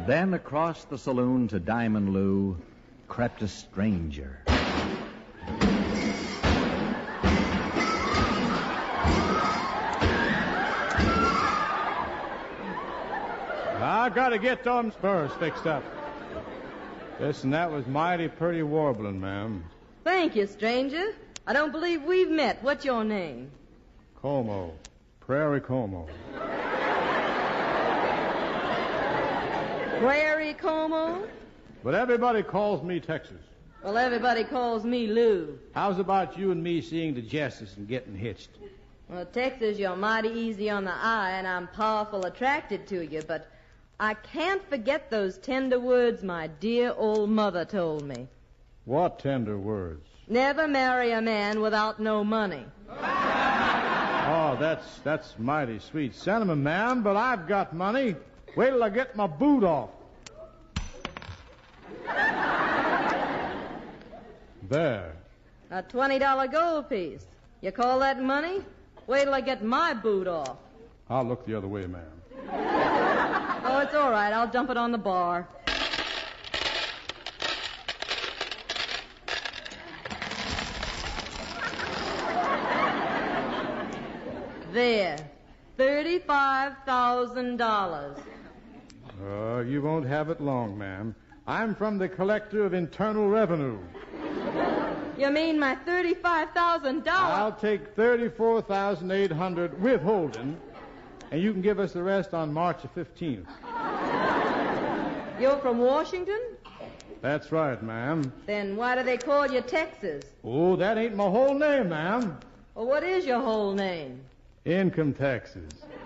Then across the saloon to Diamond Lou crept a stranger. I gotta get them spurs fixed up. Listen, that was mighty pretty warbling, ma'am. Thank you, stranger. I don't believe we've met. What's your name? Como. Prairie Como. Prairie Como? But everybody calls me Texas. Well, everybody calls me Lou. How's about you and me seeing the justice and getting hitched? Well, Texas, you're mighty easy on the eye, and I'm powerful attracted to you, but I can't forget those tender words my dear old mother told me. What tender words? Never marry a man without no money. Oh, that's mighty sweet sentiment, ma'am, but I've got money. Wait till I get my boot off. There. A $20 gold piece. You call that money? Wait till I get my boot off. I'll look the other way, ma'am. Oh, it's all right. I'll dump it on the bar. There. $35,000. You won't have it long, ma'am. I'm from the Collector of Internal Revenue. You mean my $35,000? I'll take $34,800 withholding, and you can give us the rest on March the 15th. You're from Washington? That's right, ma'am. Then why do they call you Texas? Oh, that ain't my whole name, ma'am. Well, what is your whole name? Income taxes.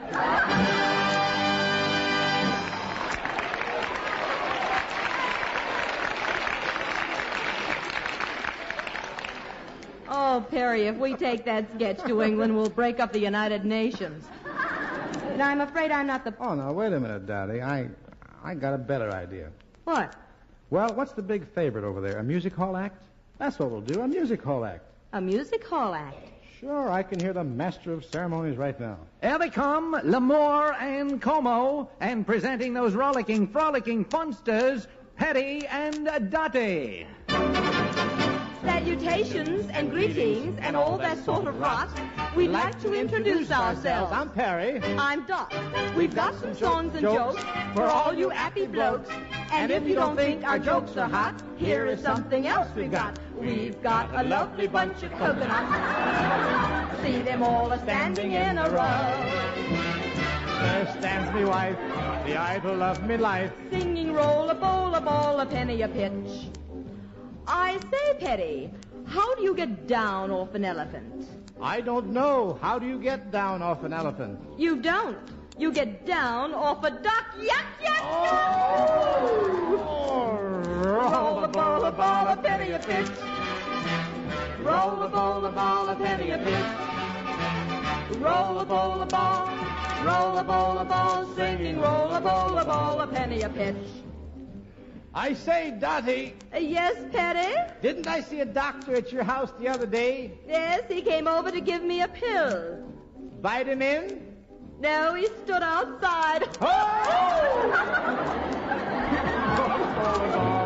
Oh, Perry, if we take that sketch to England, we'll break up the United Nations. And I'm afraid I'm not the... Oh, now, wait a minute, Daddy. I got a better idea. What? Well, what's the big favorite over there? A music hall act? That's what we'll do, a music hall act. A music hall act? Sure, I can hear the master of ceremonies right now. Here they come, L'Amour and Como, and presenting those rollicking, frolicking funsters, Petty and Dottie. Salutations and greetings and all that sort of rot. We'd like to introduce ourselves. I'm Perry. I'm Dot. We've got some songs and jokes for all you happy blokes. And if you don't think our jokes are hot, here is something else we've got. We've got a lovely bunch of coconuts. See them all a-standing in a row. There stands me wife, the idol of me life. Singing roll a bowl, a ball, a penny a pitch. I say, Petty, how do you get down off an elephant? I don't know. How do you get down off an elephant? You don't. You get down off a duck. Yuck, yuck, yuck! Oh, Roll a ball, a ball, a penny a pitch. Roll a ball, a ball, a penny a pitch. Roll a ball, a ball. Roll a ball, a ball. Singing roll a ball, a penny a pitch. I say, Dottie. Yes, Petty? Didn't I see a doctor at your house the other day? Yes, he came over to give me a pill. Vitamin? No, he stood outside. Oh!